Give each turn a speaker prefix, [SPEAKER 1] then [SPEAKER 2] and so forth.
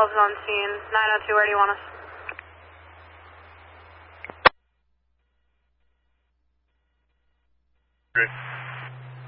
[SPEAKER 1] 12's on scene. 902, where do you want us?
[SPEAKER 2] Great.